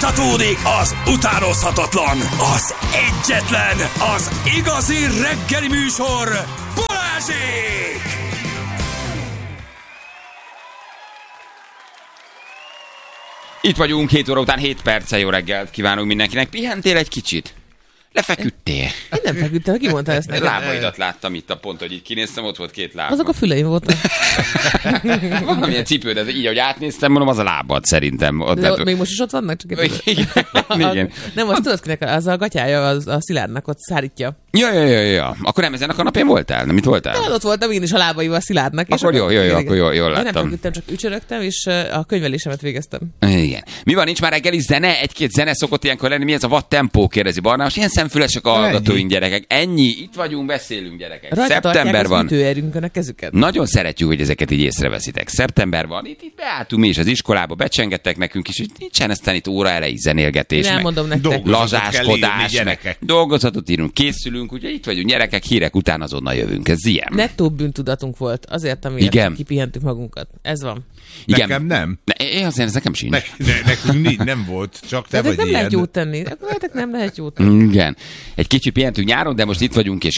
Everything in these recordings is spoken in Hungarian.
Folytatódik az utánozhatatlan, az egyetlen, az igazi reggeli műsor, Balázsék! Itt vagyunk 2 óra után 7 perccel, jó reggelt kívánunk mindenkinek. Pihentél egy kicsit? Lefeküdtél? Én nem feküdtem, ki mondta ezt nekem? Lábaidat láttam itt a pont, hogy itt kinéztem, ott volt 2 lábam. Azok a füleim voltak. Valamilyen cipőd, így ahogy átnéztem, mondom, az a lábad szerintem. De még most is ott vannak? Csak igen. Nem, azt tudod, kinek az a gatyája a Szilárdnak ott szárítja. Ja. Akkor nem ezen a kanapén voltál? Nem itt voltál? De ott voltam én is a lábaival Szilárdnak. Akkor jó, akkor jól Én láttam. nem feküdtem, csak ücsörögtem, és a könyvelésemet végeztem. Igen. Mi van, nincs már reggeli zene? Egy-két zene szokott ilyenkor lenni. Mi ez a Watt Tempó, kérdezi Barnás. Ilyen szemfülesek a hallgatóink, gyerekek. Ennyi. Itt vagyunk, beszélünk, gyerekek. Rajta Szeptember van. Az ütőerőnkön a kezüket. Nagyon szeretjük, hogy ezeket így észreveszitek. Szeptember van. Itt beálltunk mi is az iskolába, becsengettek nekünk is, hogy nincsen aztán itt óra elejé zenélgetés. Én elmondom nektek. Lazáskodás, meg dolgozatot írunk, készülünk, ugye itt vagyunk, gyerekek, hírek után azonnal jövünk. Ez ilyen. Nettó bűntudatunk volt azért, amiért kipihentük magunkat. Ez van. Igen. Nekem nem. Én azért nekem sincs. Nekünk nem volt, csak te vagy nem ilyen. lehet jót tenni. Nem lehet jót tenni. Igen. Egy kicsit pihentünk nyáron, de most itt vagyunk, és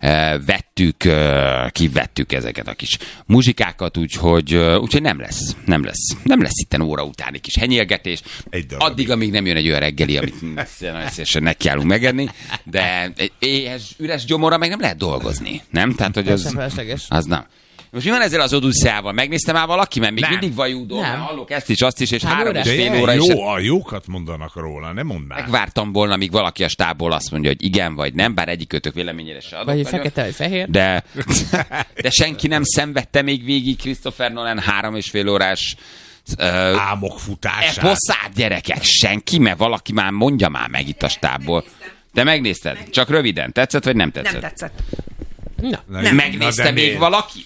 kivettük ezeket a kis muzsikákat, úgyhogy nem lesz. Nem lesz itten óra utáni kis henyélgetés. Addig, amíg nem jön egy olyan reggeli, amit szívesen nekiállunk megenni, de éhes, üres gyomorra meg nem lehet dolgozni. Nem? Tehát, hogy az nem. Most mi van ezzel az Odüsszeával? Megnézte már valaki? Mert még mindig vajúdom, hallok ezt is, azt is, és 3,5 óra is. A jókat mondanak róla, nem mondanak. Megvártam volna, míg valaki a stábból azt mondja, hogy igen vagy nem, bár egyikőtök véleményére se adott. Vagy fekete, vagy fehér. De senki nem szenvedte még végig Christopher Nolan 3,5 órás álmok futását. Eposzát, gyerekek, senki, mert valaki már mondja már meg itt a stábból. Te megnézted? Csak röviden. Tetszett, vagy nem tetszett? Nem tetszett. Na. Megnézte még valaki?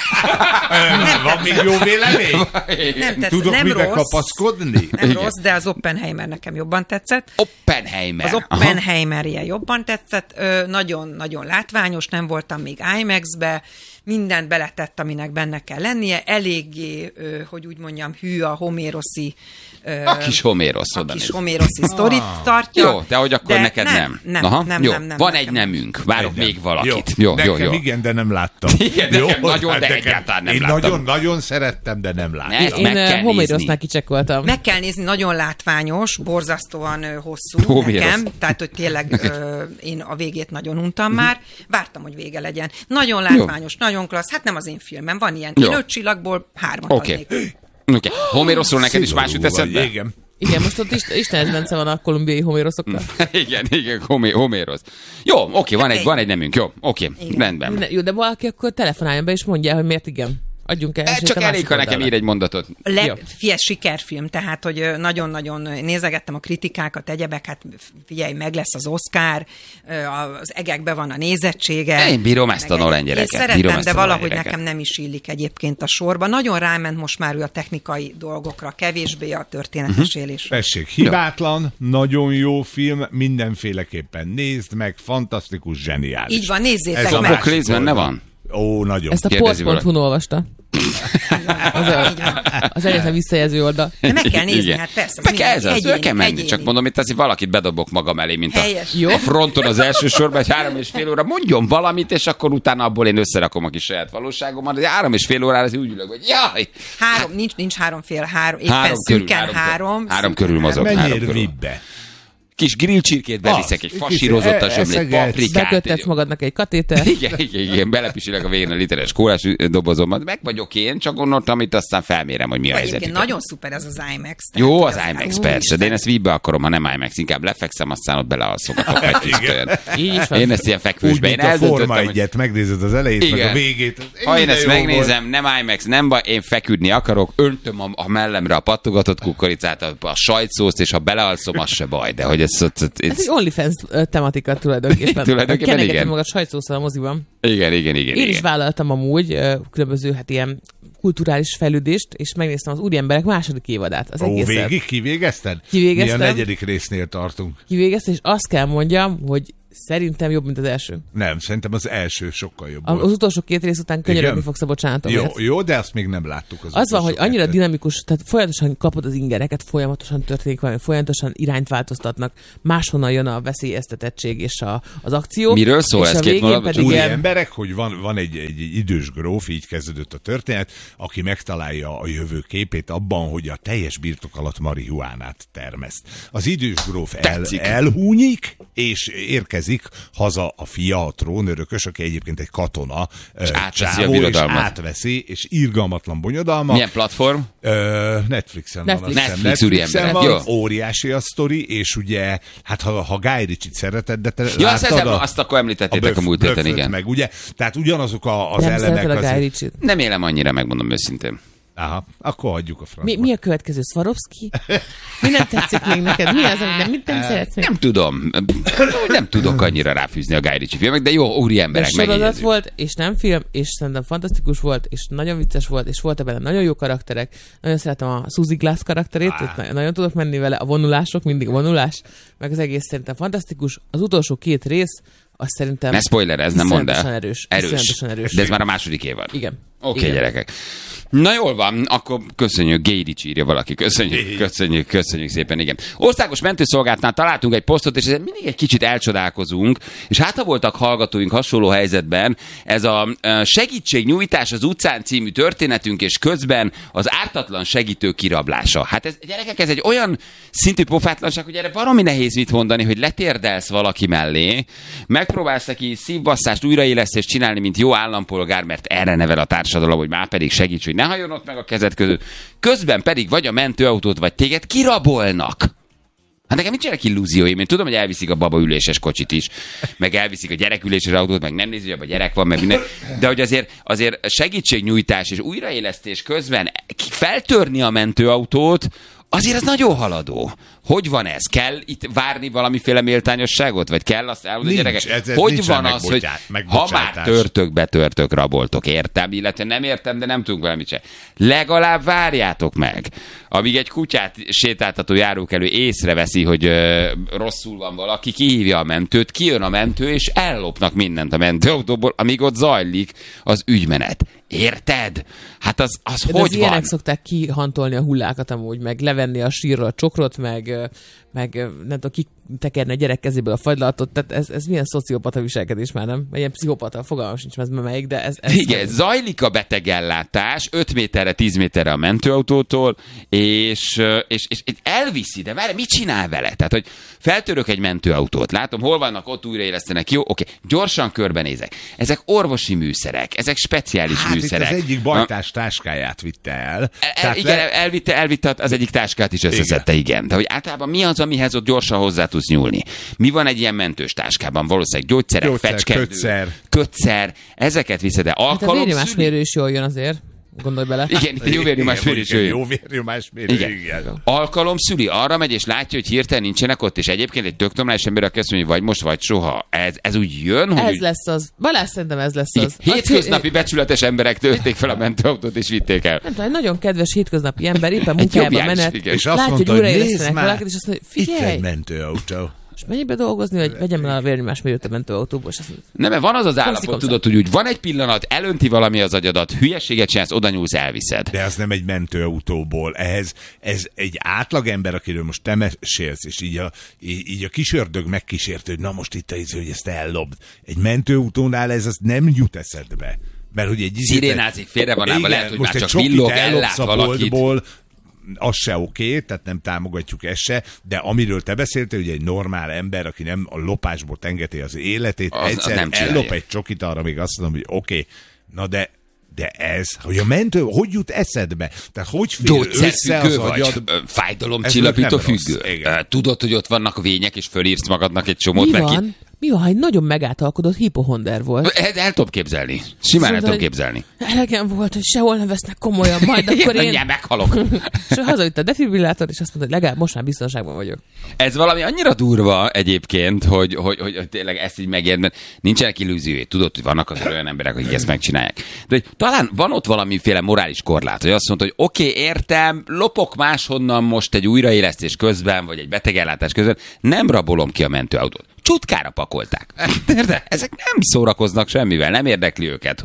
Van még jó vélemény? Nem tetszett. Tudok nem mibe rossz. kapaszkodni? Nem rossz, de az Oppenheimer nekem jobban tetszett. Oppenheimer. Az Oppenheimer ilyen jobban tetszett. Nagyon látványos, nem voltam még IMAX-be. Mindent beletett, aminek benne kell lennie. Eléggé, hogy úgy mondjam, hű a homéroszi a kis Homérosz. A kis homéroszi sztorit tartja. Jó, de hogy akkor neked nem. Nem. Van egy nemünk. Várok még valakit. Jó. Nekem igen, de nem láttam. Igen, nekem nagyon, de egyáltalán nem láttam. Én nagyon szerettem, de nem láttam. Én Homérosznál kicsekkoltam. Meg kell nézni, nagyon látványos, borzasztóan hosszú nekem. Tehát, hogy tényleg én a végét nagyon untam már. Vártam, hogy vége legyen. Nagyon látványos, nagyon klassz. Hát nem az én filmem, van ilyen. Én 5 csillagból 3-at adnék. Oké. Homéroszról neked is más jut eszedbe? Igen, most ott Isten bence van a kolumbiai homéroszokkal. Igen, Homérosz. Jó, oké, van egy nemünk. Jó, oké, rendben. Jó, de valaki akkor telefonáljon be és mondja, hogy miért igen. Adjunk el. Csak elég, ha nekem ír egy mondatot. Figyelj, sikerfilm, tehát, hogy nagyon-nagyon nézegettem a kritikákat, egyebek, hát figyelj, meg lesz az Oscar, az egekbe van a nézettsége. Én bírom ezt a Nolan gyereket. Én szeretem, de valahogy nekem nem is illik egyébként a sorba. Nagyon ráment most már ő a technikai dolgokra, kevésbé a történetesélésre. Tessék, hibátlan, nagyon jó film, mindenféleképpen nézd meg, fantasztikus, zseniális. Így van, nézzétek meg. Ez Apocalypse benne van? Ó, nagyon. Ezt a port.hu-n olvasta. Az egyetlen visszajelző oldal. De meg kell nézni, hát persze. Meg kell menni, csak mondom, itt azért valakit bedobok magam elé, mint a fronton az első sorban, egy 3,5 óra, mondjon valamit, és akkor utána abból én összerakom a kis saját valóságomat, de 3,5 órára az úgy ülök, hogy jaj! Nincs 3,5, éppen szűken 3. 3 körül mozog. Menjél vibbe. Kis grillcsirkét beviszek, egy fasírozottas ömlét, paprikát. Beköttetsz magadnak egy katéter. Igen, belepisilek a végén a literes kólás dobozomat. Meg vagyok én, csak gondoltam, itt aztán felmérem, hogy mi a helyzet. Nagyon szuper ez az IMAX. Jó, az IMAX persze, de én ezt vízbe akarom, ha nem IMAX, inkább lefekszem, aztán ott belealszom. Én ezt ilyen fekvősbe. Úgy, mint a Forma 1-et, megnézed az elejét, meg a végét. Ha én ezt megnézem, nem IMAX, nem baj, én feküdni akarok, öntöm a mellemre a pattogatott kukoricát, a sajtszószt, és ha belealszom, az se baj, de hogy ez egy OnlyFans tematika tulajdonképpen. Kenegetem magad sajtszószal a moziban. Igen. Én is vállaltam amúgy különböző ilyen kulturális fejlődést, és megnéztem az Úriemberek második évadát. Az egészet. Kivégezted? Kivégeztem. Mi a 4. résznél tartunk. Kivégeztem, és azt kell mondjam, hogy Szerintem jobb, mint az első. Nem, szerintem az első sokkal jobb Az volt. utolsó 2 rész után könyörögni fogsz a bocsánatomért. Jó, de azt még nem láttuk. Az van, hogy annyira dinamikus, tehát folyamatosan kapod az ingereket, folyamatosan történik valami, folyamatosan irányt változtatnak, máshonnan jön a veszélyeztetettség és az akció. Miről szól ez? Két úri emberek, hogy van egy idős gróf, így kezdődött a történet, aki megtalálja a jövő képét abban, hogy a teljes birtok alatt marihuánát termeszt. Az idős gróf elhúnyik, és érkezik haza a fia, a trónörökös, aki egyébként egy katona, és átveszi a birodalmat. És átveszi, és irgalmatlan bonyodalma. Milyen platform? Netflixen van. Netflix úri emberek, jó. Óriási a sztori, és ugye, hát ha Guy Ritchie-t szereted, de te láttad azt akkor említettétek a múlt héten, igen. Meg, ugye? Tehát ugyanazok az nem elemek. Nem Guy Ritchie-t. Nem élem annyira, megmondom őszintén. Aha, akkor hagyjuk a francba. Mi a következő? Swarovski? Mi nem tetszik még neked? Mi az, amit nem szeretsz még? Nem tudom. Nem tudok annyira ráfűzni a Guy Ritchie filmek, de jó, úri emberek, megjegyezzük. Sorozat volt, és nem film, és szerintem fantasztikus volt, és nagyon vicces volt, és volt benne nagyon jó karakterek. Nagyon szeretem a Suzy Glass karakterét, nagyon tudok menni vele. A vonulások, mindig a vonulás, meg az egész szerintem fantasztikus. Az utolsó 2 rész, azt szerintem... Ne spoiler, ez nem mondd el. Erős. De ez már a második évad. Igen. Oké, gyerekek. Na jól van, akkor köszönjük, Guy Ritchie írja valaki. Köszönjük szépen, igen. Országos mentőszolgálatnál találtunk egy posztot, és mindig egy kicsit elcsodálkozunk, és hát ha voltak hallgatóink hasonló helyzetben, ez a segítségnyújtás az utcán című történetünk, és közben az ártatlan segítő kirablása. Hát ez, gyerekek, ez egy olyan szintű pofátlanság, hogy erre baromi nehéz mit mondani, hogy letérdelsz valaki mellé, megpróbálsz neki szívbasszást, újraélesztést csinálni, mint jó állampolgár, mert erre nevel a társadalom, hogy már pedig segíts, hogy ne hajjon ott meg a kezed között. Közben pedig vagy a mentőautót, vagy téged kirabolnak. Hát nekem nincsenek illúzióim. Én tudom, hogy elviszik a babaüléses kocsit is, meg elviszik a gyereküléses autót, meg nem nézi, hogy a gyerek van, meg minden. De hogy azért segítségnyújtás és újraélesztés közben feltörni a mentőautót, azért az nagyon haladó. Hogy van ez? Kell itt várni valamiféle méltányosságot? Vagy kell azt elmondani, gyerekek? Hogy van az, hogy ha már törtök, raboltok, értem, illetve nem értem, de nem tudunk valamit se. Legalább várjátok meg, amíg egy kutyát sétáltató járókelő észreveszi, hogy rosszul van valaki, kihívja a mentőt, kijön a mentő, és ellopnak mindent a mentőautóból, amíg ott zajlik az ügymenet. Érted? Hát az hogy van? Ilyenek szokták kihantolni a hullákat amúgy, meg levenni a sírról a csokrot, meg nem tudom, kitekerni a gyerek kezéből a fagylaltot, tehát ez milyen szociopata viselkedés már, nem? Ilyen pszichopata, fogalmam sincs, ez melyik, de ez igen, zajlik a betegellátás 5 méterre, 10 méterre a mentőautótól, és elviszi, de várj, mit csinál vele? Tehát, hogy feltörök egy mentőautót, látom, hol vannak, ott újraélesztenek, jó, oké, gyorsan körbenézek. Ezek orvosi műszerek, ezek speciális műszerek. Az egyik bajtás táskáját vitte el. Igen, elvitte az egyik táskát is összeszedte, igen. De hogy általában mi az, amihez ott gyorsan hozzá tudsz nyúlni? Mi van egy ilyen mentős táskában? Valószínűleg gyógyszerek, fecskendő, kötszer, ezeket viszed, de alkalom. Hát a vérnyomásmérő is jól jön azért. Gondolj bele. Igen, itt jó vérnyomásmérő is jön. Jó vérnyomásmérő, igen. Alkalom szüli, arra megy, és látja, hogy hirtelen nincsenek ott, és egyébként egy tök normális ember, aki azt mondja, hogy vagy most, vagy soha. Ez úgy jön, hogy... Ez lesz az. Balázs, szerintem ez lesz az. Hétköznapi becsületes emberek tölték fel a mentőautót, és vitték el. Nem tudom, egy nagyon kedves hétköznapi ember, éppen munkájában menet. És azt mondta, hogy nézd már, és azt mondja, figyelj! Itt egy mentőautó. És mennyibe dolgozni, hogy vegyem el a vérnyomásmérőt a mentőautóból? Nem, mert van az állapot, tudod, hogy úgy van egy pillanat, elönti valami az agyadat, hülyeséget csinálsz, oda nyúlsz, elviszed. De az nem egy mentőautóból. Ez egy átlagember, akiről most te mesélsz, és így a kis ördög megkísért, hogy na most itt hogy ezt ellopd. Egy mentőautónál ez az nem jut eszedbe. Mert hogy egy szirénázik félre van, lehet, hogy már csak villog, ellát valakit. Az se oké, tehát nem támogatjuk ezt se, de amiről te beszéltél, hogy egy normál ember, aki nem a lopásból tengeti az életét, egyszer ellop egy csokit, arra még azt mondom, hogy oké, na de ez, hogy a mentő, hogy jut eszedbe? Tehát hogy fél össze az agyad? Fájdalomcsillapító függő. Tudod, hogy ott vannak vények, és fölírsz magadnak egy csomót neki. Mi van, ha egy nagyon megátalkodott hipohonder volt? El tudom képzelni. Simán el tudom képzelni. Elegem volt, hogy sehol nem vesznek komolyan, majd akkor én... meghalok. És hazavitt a defibrillátor, és azt mondta, hogy legalább most már biztonságban vagyok. Ez valami annyira durva egyébként, hogy tényleg ezt így megérd, mert nincsenek illúziói. Tudod, hogy vannak az olyan emberek, akik ezt megcsinálják. De talán van ott valamiféle morális korlát, hogy azt mondta, hogy oké, értem, lopok máshonnan most egy újraélesztés közben, vagy egy betegellátás közben, nem rabolom ki a mentőautót. Csutkára pakolták. De ezek nem szórakoznak semmivel, nem érdekli őket,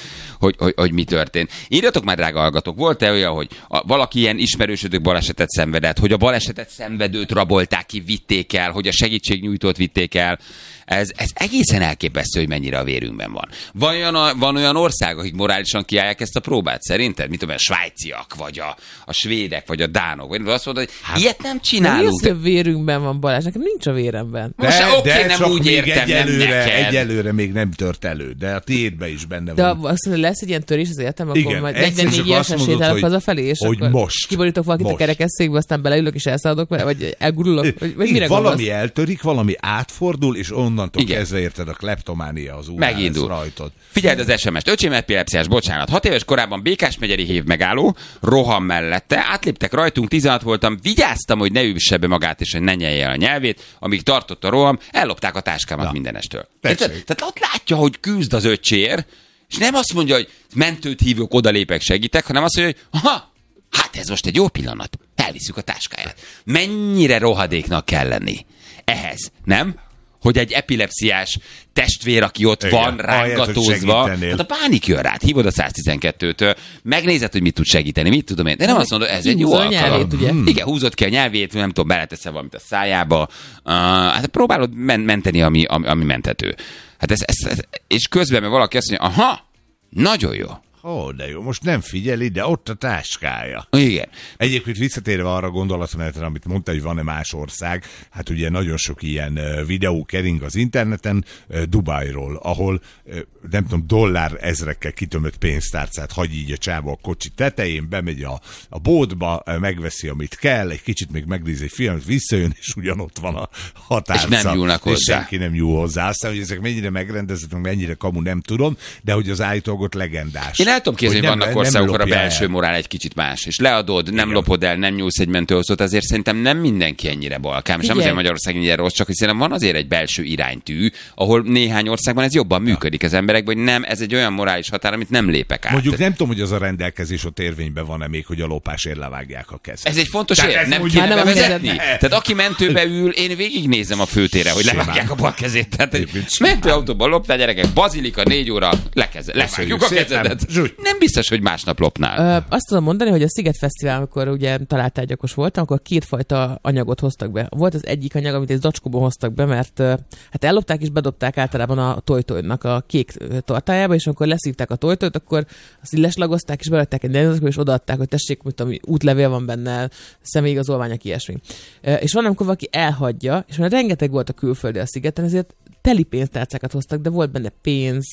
hogy mi történt. Írjatok már, drága hallgatók, volt-e olyan, hogy valaki ilyen ismerősödök balesetet szenvedett, hogy a balesetet szenvedőt rabolták ki, vitték el, hogy a segítségnyújtót vitték el. Ez egészen elképesztő, hogy mennyire a vérünkben van. Van olyan ország, akik morálisan kiállják ezt a próbát, szerinted? Mit tudom, a svájciak, vagy a svédek, vagy a dánok, vagy azt mondod, hogy ilyet nem csinálunk. Mi az, hogy a vérünkben van Balázs? Nekem nincs a véremben. De nem úgy értem, egyelőre még nem tört elő, de a tiédben is benne de van. De azt mondja, lesz egy ilyen törés az életem, akkor igen, majd 44 évesen sétálok hazafelé, és hogy akkor most, kiborítok valakit a kerekesszékbe, aztán beleülök és elszaladok vele, vagy elgurulok, vagy mire valami eltörik, valami átfordul, és onnantól kezdve érted a kleptománia az úrán megindul. Rajtod. Figyeld az SMS-t. Öcsém epilepsziás, bocsánat. 6 éves korában Békásmegyeri hév megálló, roham mellette, átléptek rajtunk, 16 voltam, vigyáztam, hogy ne üsse be magát, és hogy ne nyelje a nyelvét, amíg tartott a roham, ellopták a táskámat mindenestől. Tehát ott látja, hogy küzd az öcsér, és nem azt mondja, hogy mentőt hívok, odalépek, segítek, hanem azt mondja, hogy hát ez most egy jó pillanat, elviszük a táskáját. Mennyire rohadéknak kell lenni ehhez, nem? Hogy egy epilepsziás testvér, aki ott van, rángatózva, hát a pánik jön rád, hívod a 112-től, megnézed, hogy mit tud segíteni, mit tudom én. De nem azt mondod, ez egy jó alkalom. Igen, húzod ki a nyelvét, nem tudom, beleteszed valamit a szájába, hát próbálod menteni, ami menthető. Hát és közben meg valaki azt mondja, aha, nagyon jó. De jó, most nem figyeli, de ott a táskája. Igen. Egyébként visszatérve arra a gondolatmenetre, amit mondta, hogy van-e más ország, hát ugye nagyon sok ilyen videó kering az interneten Dubajról, ahol nem tudom, dollár ezrekkel kitömött pénztárcát hagy így a csáva a kocsi tetején, bemegy a boltba, megveszi, amit kell, egy kicsit még megnézi egy filmet, visszajön, és ugyanott van a határca. És nem nyúlnak hozzá. És senki nem nyúl hozzá. Aztán, hogy ezek mennyire megrendezett, mennyire kamu, nem tudom, de hogy az állítólag ott legendás. Én el tudom képzelni, hogy vannak országok, ahol a belső morál egy kicsit más, és leadod, nem lopod el, nem nyúlsz egy mentőhozót, azért szerintem nem mindenki ennyire balkám, és nem azért Magyarország ennyire rossz, csak hogy szerintem van azért egy belső iránytű, ahol néhány országban ez jobban működik az emberekben, hogy nem, ez egy olyan morális határ, amit nem lépek át. Mondjuk nem tudom, hogy az a rendelkezés ott érvényben van-e még, hogy a lopásért levágják a kezet. Ez egy fontos ér, nem kéne bevezetni. Tehát aki mentőbe ül, én végignézem a főtérre, hogy levágják a bal kezét. Tehát mentőautóban loptál, gyerekek, bazilika 4 óra, levágjuk a kezedet. Nem biztos, hogy másnap lopnál. Azt tudom mondani, hogy a Sziget Fesztivál, amikor ugye találtárgyakos voltam, akkor 2 fajta anyagot hoztak be. Volt az egyik anyag, amit egy zacskóban hoztak be, mert hát ellopták és bedobták általában a tojtojnak a kék tartájába, és amikor leszívták a tojtojt, akkor azt így leslagozták és belettek egy negyedzacskóba, és odaadták, hogy tessék, mit tudom, útlevél van benne, személyigazolványok, ilyesmi. És van, amikor valaki elhagyja, és már rengeteg volt a külföldi a szigeten, ezért teli pénztárcákat hoztak, de volt benne pénz,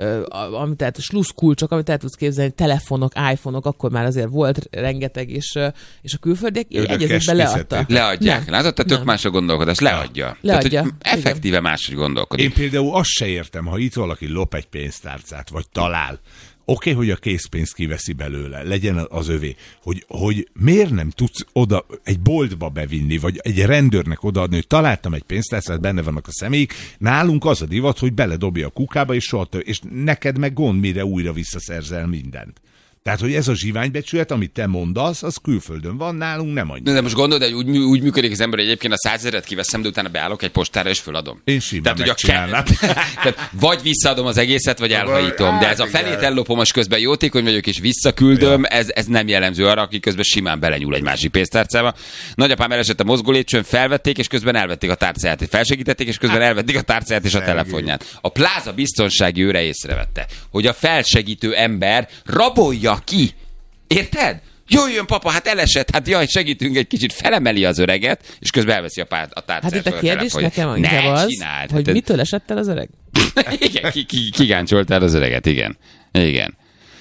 amit tehát sluszkulcsok, amit el tudsz képzelni, telefonok, iPhone-ok, akkor már azért volt rengeteg, és a külföldiek egyezőben leadta. Leadják. Látod, te tök más a gondolkodás. Leadja. Leadja. Tehát, effektíve máshogy gondolkodik. Én például azt se értem, ha itt valaki lop egy pénztárcát, vagy talál, Oké, hogy a készpénzt kiveszi belőle, legyen az övé, hogy miért nem tudsz oda egy boltba bevinni, vagy egy rendőrnek odaadni, hogy találtam egy pénztárcát, benne vannak a személyik, nálunk az a divat, hogy beledobja a kukába, és neked meg gond, mire újra visszaszerzel mindent. Tehát, hogy ez a zsiványbecsület, amit te mondasz, az külföldön van, nálunk nem annyira. De most gondolod, hogy úgy működik az ember, hogy egyébként a 100 000-et kiveszem, de utána beállok egy postára és föladom. Én simán megcsinálnám. Tehát vagy visszaadom az egészet, vagy elhajítom. De ez a felét ellopom, és közben jótékony vagyok, és visszaküldöm, ez nem jellemző arra, aki közben simán belenyúl egy másik pénztárcába. Nagyapám elesett a mozgólépcsőn, felvették, és közben elvették a tárcáját. Felsegítették, és közben elvették a tárcáját és a telefonját. A pláza biztonsági őre észrevette, hogy a felsegítő ember rabolja ki. Érted? Jöjjön, papa, hát elesett, hát jaj, segítünk egy kicsit, felemeli az öreget, és közben elveszi a tárcát. Hát itt a kérdés nekem inkább az, csináld, hogy mitől esett el az öreg? Igen, kigáncsoltál az öreget, igen.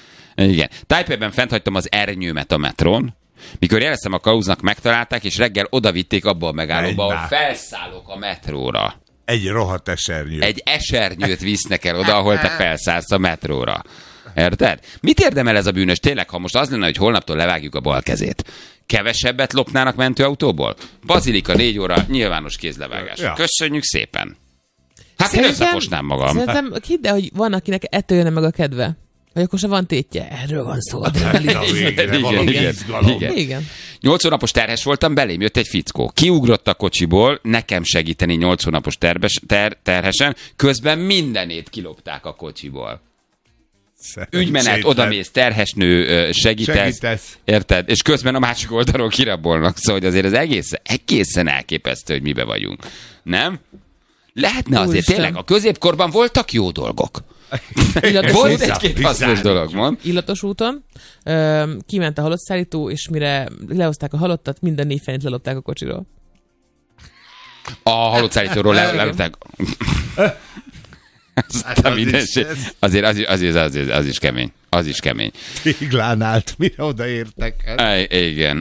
Tájpében fent hagytam az ernyőmet a metrón, mikor jeleztem a kalauznak, megtalálták, és reggel odavitték abba a megállóba, ahol felszállok a metróra. Egy rohadt esernyő. Egy esernyőt visznek el oda, ahol te felszállsz a metróra. Érted? Mit érdemel ez a bűnös? Tényleg, ha most az lenne, hogy holnaptól levágjuk a bal kezét, kevesebbet lopnának mentőautóból? Bazilika 4 óra, nyilvános kézlevágás. Ja. Köszönjük szépen. Hát én összefosnám magam. Szerintem hidd el, hogy van, akinek ettől jönne meg a kedve. Vagy akkor se van tétje. Erről van szó. Igen. 8 hónapos terhes voltam, belém jött egy fickó. Kiugrott a kocsiból, nekem segíteni 8 hónapos terhesen, közben mindenét kilopták a kocsiból. Ügymenet, odamész, terhesnő, segítesz. Érted? És közben a másik oldalról kirabolnak. Szóval hogy azért ez egészen elképesztő, hogy mibe vagyunk. Nem? Lehetne azért tényleg, a középkorban voltak jó dolgok. Volt egy-két hasznos dolog, mond. Illatos úton kiment a halottszállító, és mire lehozták a halottat, minden 4 fenét lelopták a kocsiról. A halottszállítóról lelopták. Azért az is kemény. Az is kemény. Téglán állt, mire odaértek. Igen.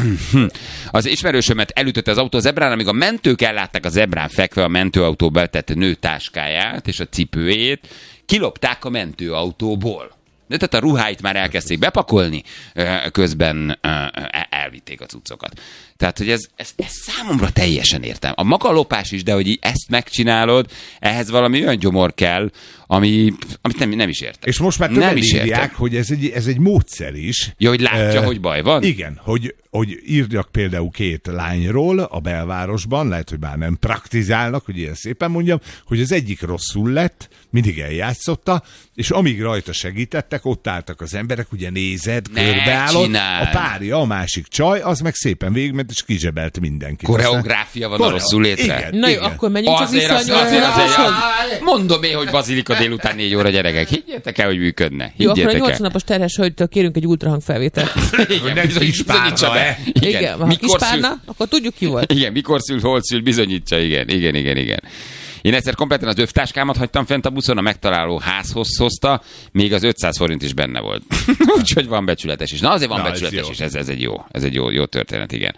Az ismerősömet elütötte az autó zebrán, amíg a mentők ellátták a zebrán fekve a mentőautóba betett nő táskáját és a cipőjét, kilopták a mentőautóból. De tehát a ruháit már elkezdték bepakolni, közben elvitték a cuccokat. Tehát, hogy ez számomra teljesen értem. A maga lopás is, de hogy ezt megcsinálod, ehhez valami olyan gyomor kell, amit nem is értem. És most már többen írják, hogy ez egy módszer is. Ja, hogy látja, hogy baj van? Igen, hogy írjak például 2 lányról a belvárosban, lehet, hogy már nem praktizálnak, hogy ilyen szépen mondjam, hogy az egyik rosszul lett, mindig eljátszotta, és amíg rajta segítettek, ott álltak az emberek, ugye nézed, körbeállott, a párja, a másik csaj, az meg szépen végigment, és kizsebelt mindenkit. Koreográfia van a rosszul létre. Igen, na jó, akkor menjünk csak vissza azért. Mondom én, hogy bazilika délután 4 óra, gyerekek. Higgyétek el, hogy működne. Jó, akkor a 8 napos terhes hölgytől kérünk egy ultrahang felvételt. Igen, bizonyítsa be. Igen, ha kispárna, akkor tudjuk ki volt. Igen, mikor szül, hol szül, bizonyítsa, igen. Én egyszer kompletten az övtáskámat hagytam fent a buszon, a megtaláló házhoz hozta, még az 500 forint is benne volt. Úgyhogy van becsületes is. Na azért van becsületes is, ez egy jó történet, igen.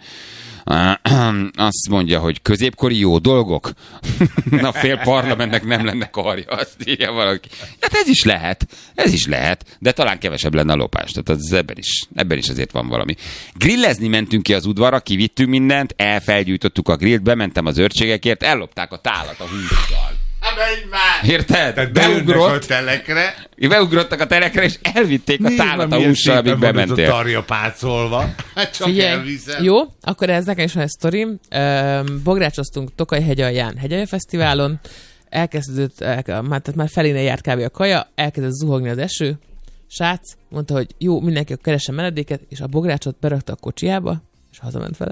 Azt mondja, hogy középkori jó dolgok. Na, fél parlamentnek nem lenne karja, azt írja valaki. Hát ez is lehet, de talán kevesebb lenne a lopás. Tehát ebben is azért van valami. Grillezni mentünk ki az udvarra, kivittünk mindent, elfelgyújtottuk a grillt, bementem az őrségekért, ellopták a tálat a hússal. Érted? Tehát beugrott a telekre. Beugrottak a telekre, és elvitték a tálat a hússal, amíg bementél. A tarja pácolva. Hát csak elviszem. Jó, akkor ez nekem is van egy sztorim. Bográcsoztunk Tokaj-hegy alján Hegyalja Fesztiválon. Elkezdődött, már felénél járt kb. A kaja, elkezdett zuhogni az eső. Srác mondta, hogy jó, mindenki keressen menedéket, és a bográcsot berakta a kocsiába, és hazament vele.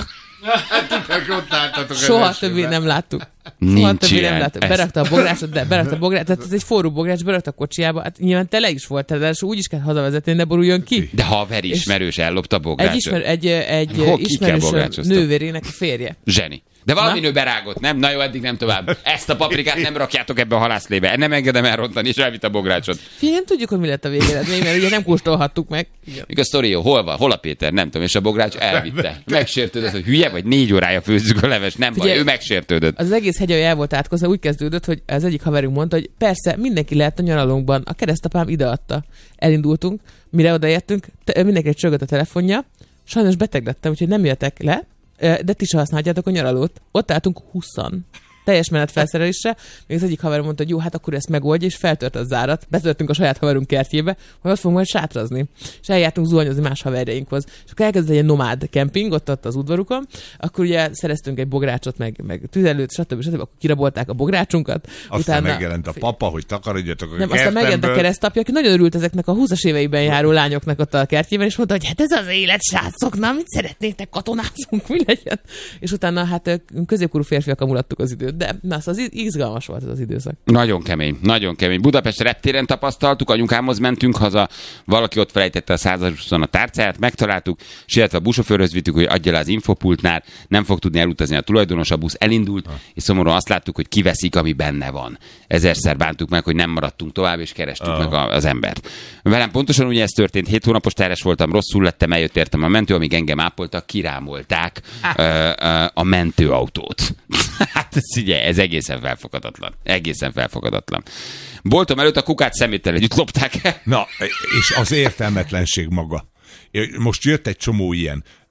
Soha többé nem láttuk. Berakta a bográcsot, tehát ez egy forró bogrács, berakta a kocsiába, hát nyilván tele is volt, tehát úgy is kell hazavezetni, ne boruljon ki. De haver ismerős ellopta a bográcsot. Egy ismerős nővérének a férje. Zseni. De valami nő berágott, nem? Na jó, eddig nem tovább. Ezt a paprikát nem rakjátok ebbe a halászlébe. Nem engedem elrontani, és elvitt a bográcsot. Nem tudjuk, hogy mi lett a végeredmény, mert ugye nem kóstolhattuk meg. Még a sztori jó, hol van? Hol a Péter? Nem tudom, és a bogrács elvitte. Megsértődött, hogy hülye vagy, 4 órája főzzük a leves. Nem baj, ő megsértődött. Az egész Hegyalja el volt átkozva, úgy kezdődött, hogy az egyik haverunk mondta, hogy persze, mindenki lehet a nyaralónkban. A keresztapám ideadta. Elindultunk, mire odaértünk, mindenki csörgött a telefonja. Sajnos beteg lettem, úgyhogy nem jöttek le. De ti se használjátok a nyaralót. Ott álltunk 20-an. Teljes menetfelszerelésre. Még az egyik haverom mondta, hogy jó, hát akkor ezt megoldja, és feltört a zárat. Betörtünk a saját haverunk kertjébe, hogy azt fogunk majd sátrazni. És eljártunk zuhanyozni más haverjainkhoz. És akkor elkezdett egy nomád kemping ott az udvarukon. Akkor ugye szereztünk egy bográcsot, meg tüzelőt, stb. Akkor kirabolták a bográcsunkat. Aztán megjelent a papa, hogy takarodjatok a kertemből. Aztán megjelent a keresztapja, aki nagyon örült ezeknek a 20-as éveiben járó lányoknak ott a kertjében, és mondta, hogy hát ez az élet, srácok, na, mit szeretnétek, katonázunk, mi legyen? És utána hát középkorú férfiak mulattuk az időt. De na, az izgalmas volt ez az időszak. Nagyon kemény, nagyon kemény. Budapest reptéren tapasztaltuk, anyukámhoz mentünk haza, valaki ott felejtette a 120-on a tárcáját, megtaláltuk, sietve a buszsofőrhöz vittük, hogy adja le az infopultnál, nem fog tudni elutazni a tulajdonos, a busz elindult, és szomorúan azt láttuk, hogy kiveszik, ami benne van. Ezerszer bántuk meg, hogy nem maradtunk tovább, és kerestük meg az embert. Velem pontosan ugye ez történt, 7 hónapos terhes voltam, rosszul lettem, eljött értem a mentő, amíg engem ápoltak, kirámolták a mentőautót. Hát ez egészen felfogadatlan. Egészen felfogadatlan. Boltom előtt a kukát szeméttel együtt lopták el. Na, és az értelmetlenség maga. Most jött egy csomó ilyen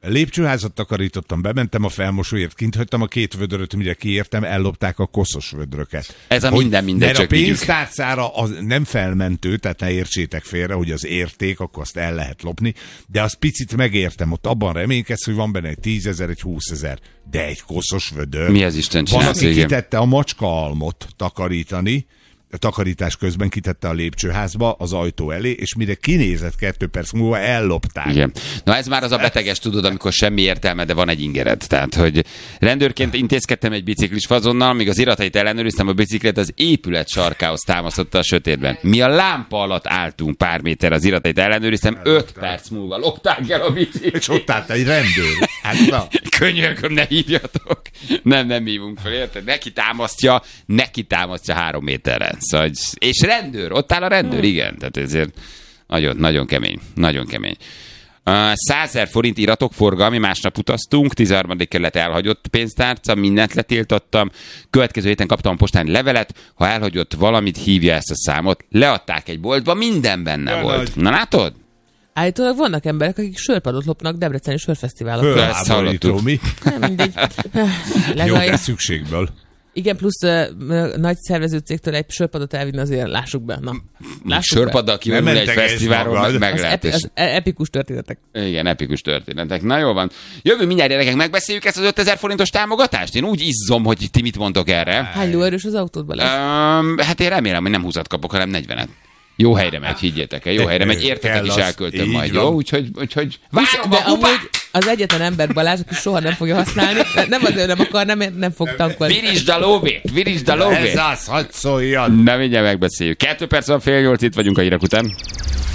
Lépcsőházat takarítottam, bementem a felmosóért, kint hagytam a 2 vödröt, mire kiértem, ellopták a koszos vödröket. Ez a minden mert csak a pénztárcára az nem felmentő, tehát ne értsétek félre, hogy az érték, akkor azt el lehet lopni, de az picit megértem, ott abban reménykedsz, hogy van benne egy 10 000, egy 20 000, de egy koszos vödör. Mi az Isten csinálsz? Van, aki kitette a macskaalmot takarítani, a takarítás közben kitette a lépcsőházba az ajtó elé, és mire kinézett 2 perc múlva, ellopták. Igen. Na ez már az a beteges, tudod, amikor semmi értelme, de van egy ingered. Tehát, hogy rendőrként intézkedtem egy biciklis fazonnal, míg az iratait ellenőriztem, a biciklet az épület sarkához támasztotta a sötétben. Mi a lámpa alatt álltunk pár méter, az iratait ellenőriztem, 5 perc múlva lopták el a biciklit. És ott állt egy rendőr. Hát na. Könyörgöm, ne hívjatok. Nem hívunk fel, érted? Neki támasztja 3 méterre. Szóval, és rendőr, ott áll a rendőr, igen. Tehát ezért nagyon kemény, nagyon kemény. 100 000 forint iratokforgalmi, másnap utaztunk, 13. kerület elhagyott pénztárca, mindent letiltottam. Következő héten kaptam a postán levelet, ha elhagyott valamit, hívja ezt a számot. Leadták egy boltba, minden benne volt. Na látod? Állítólag vannak emberek, akik sörpadot lopnak Debreceni sörfesztiválokon. Fölháborító, mi? Nem mindegy. Jó, de szükségből. Igen, plusz nagy szervező cégtől egy sörpadot elvinni, azért lássuk be. Sörpaddal kimenül egy fesztiválról, meg lehet. Az epikus történetek. Igen, epikus történetek. Na jó van. Jövő mindjárt, gyerekek, megbeszéljük ezt az 5000 forintos támogatást? Én úgy izzom, hogy ti mit mondtok erre. Hány lóerős az autódban lesz? Hát én remélem, hogy nem 20-at kapok, hanem 40-et. Jó helyre megy, higgyétek el, jó helyre megy, értetek is elköltöm majd, jó? Úgyhogy várom de amúgy az egyetlen ember Balázs, aki soha nem fogja használni, nem azért nem akar, nem fog tankolni. Virisd a lóvét! Ez az, hadd szóljon! Na, mindjárt megbeszéljük. 2 perc van, 7:30, itt vagyunk a hírek után.